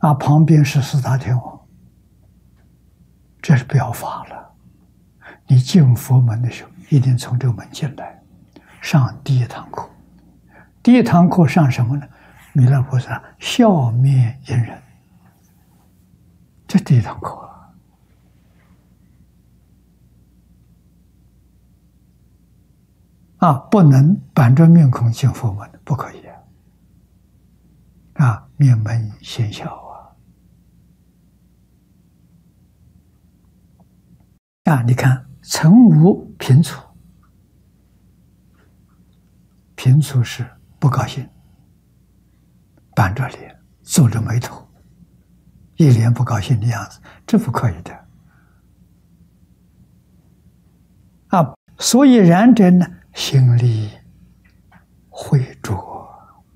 旁边是四大天王，这是表法了。你进佛门的时候，一定从这个门进来，上第一堂课。第一堂课上什么呢？弥勒菩萨笑面迎人，这第一堂课不能板着面孔进佛门，不可以面门先笑你看曾无贫处，贫处是不高兴，板着脸，皱着眉头，一脸不高兴的样子，这不可以的所以然者呢，心力慧浊，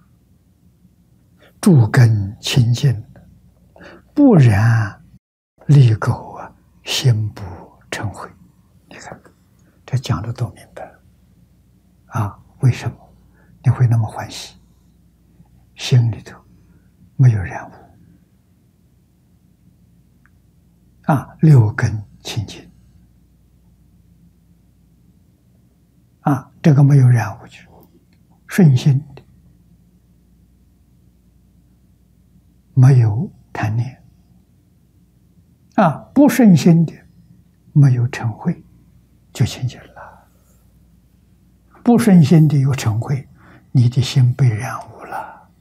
诸根清净，不然利垢心不成慧。你看这讲的多明白为什么你会那么欢喜？心里头没有染污六根清净这个没有染污就是顺心的，没有贪念不顺心的，没有嗔恚，就清净了。不顺心的有嗔恚，你的心被染污了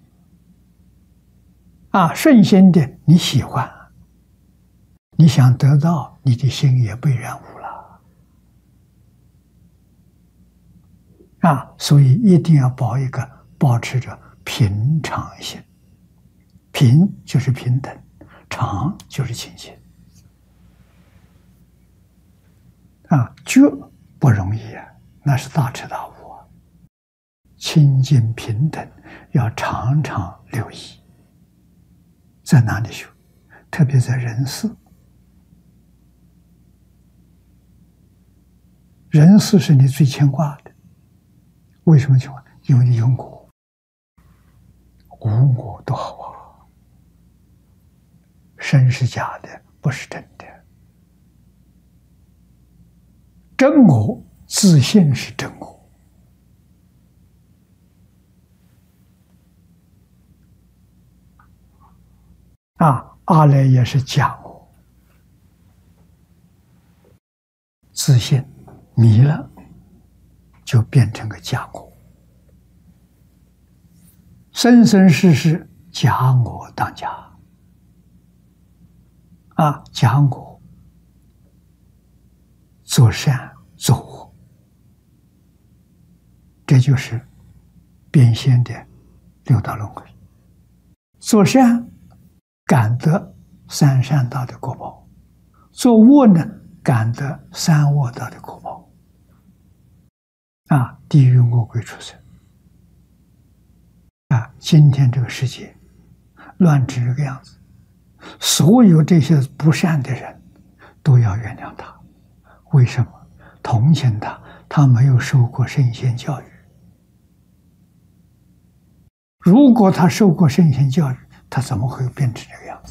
顺心的你喜欢，你想得到，你的心也被染污了所以一定要保持着平常心。平就是平等，常就是清净觉不容易那是大彻大悟清净平等要常常留意，在哪里修？特别在人世，人世是你最牵挂的。为什么牵挂？因为你有我，无我多好身是假的，不是真的。真我自信是真我阿赖也是假我，自信迷了就变成个假我，生生世世假我当家假我做善做恶，这就是变现的六道轮回。做善感得三善道的果报，做恶呢感得三恶道的果报地狱恶鬼畜生今天这个世界乱成这个样子，所有这些不善的人都要原谅他。为什么？同情他，他没有受过圣贤教育。如果他受过圣贤教育，他怎么会变成这个样子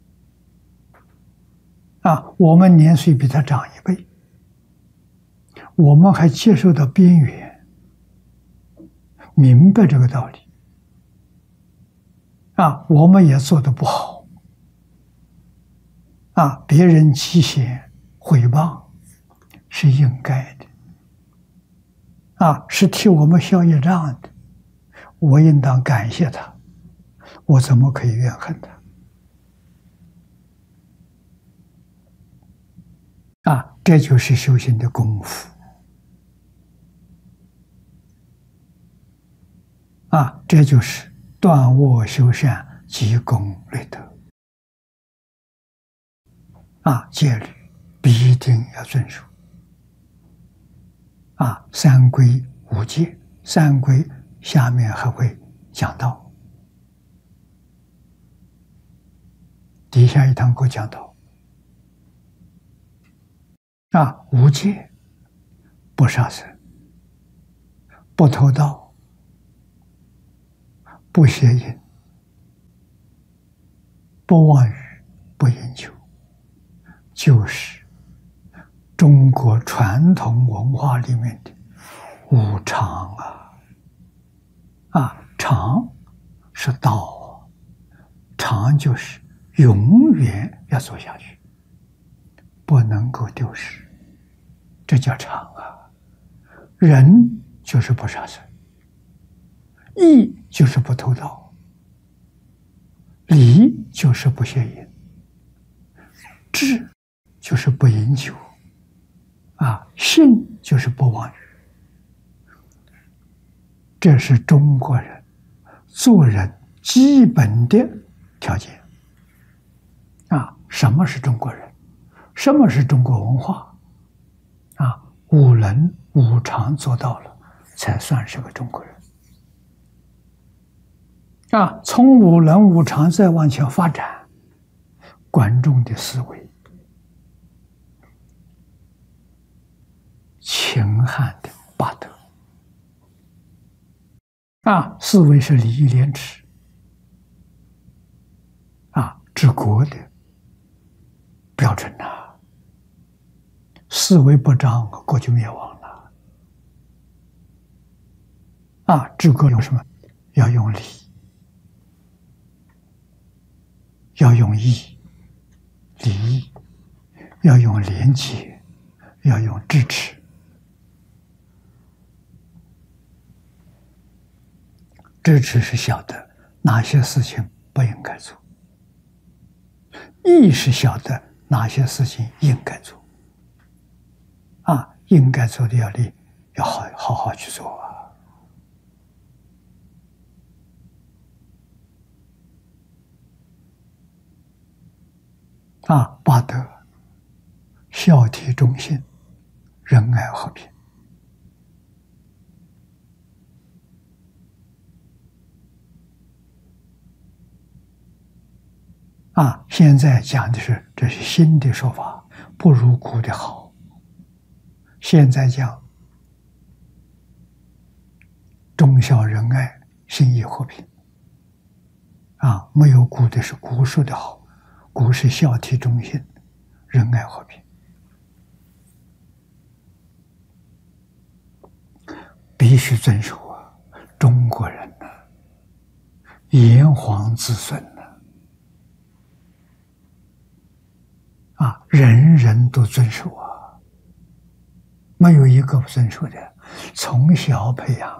我们年岁比他长一倍，我们还接受到边缘，明白这个道理我们也做得不好别人讥嫌毁谤是应该的是替我们消业障的，我应当感谢他，我怎么可以怨恨他这就是修行的功夫这就是断恶修善积功累德戒律必定要遵守三规五戒，三规下面还会讲到，底下一堂课讲到无戒不杀生，不偷盗，不邪淫不妄语，不言求，就是中国传统文化里面的无常常是道，常就是永远要走下去，不能够丢失，这叫常啊。人就是不杀生，义就是不偷盗，礼就是不邪淫，智就是不饮酒，信就是不妄语。这是中国人做人基本的条件什么是中国人？什么是中国文化？五伦五常做到了，才算是个中国人。从五伦五常再往前发展，观众的思维，秦汉的八德，思维是礼义廉耻，治国的标准思维不彰，国就灭亡了。治国用什么？要用礼，要用义，礼义，要用廉洁，要用智齿。智齿是晓得哪些事情不应该做，义是晓得哪些事情应该做。应该做的要好好去做八德：孝悌忠信、仁爱和平。现在讲的是这是新的说法，不如古的好。现在讲忠孝仁爱、信义和平没有古的是古说的好，古是孝悌忠信、仁爱和平，必须遵守中国人炎黄子孙人人都遵守没有一个不遵守的，从小培养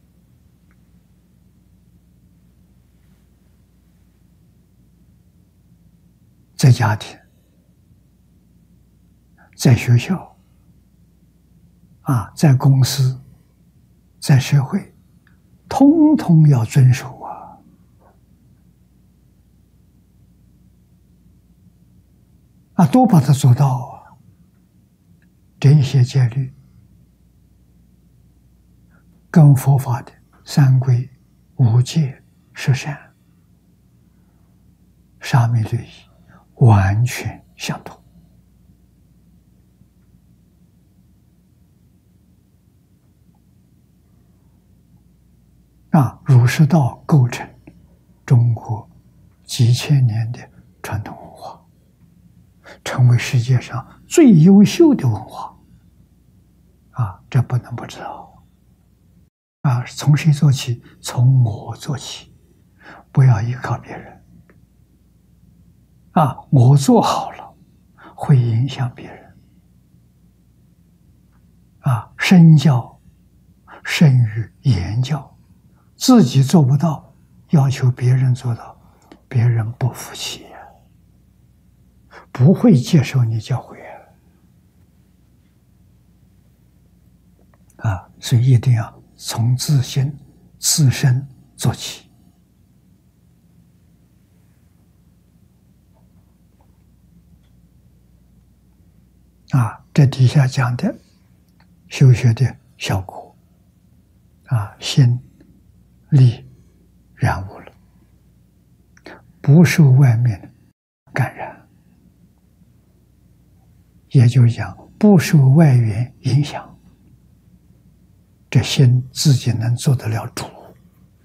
在家庭，在学校在公司，在社会，通通要遵守都把它做到这一些戒律跟佛法的三规、五戒、十善、沙弥律仪完全相同儒释道构成中国几千年的传统文化，成为世界上最优秀的文化这不能不知道从谁做起？从我做起，不要依靠别人我做好了会影响别人身教胜于言教，自己做不到，要求别人做到，别人不服气不会接受你教诲所以一定要从自身做起这底下讲的修学的效果心力染污了，不受外面感染，也就是讲不受外缘影响，这心自己能做得了主